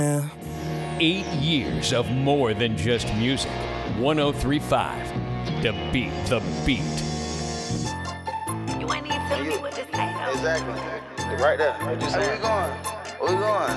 8 years of more than just music. 103.5 to beat the beat. You ain't even telling me what to say though. Exactly. Right there. What you saying? Where we going? Where we going?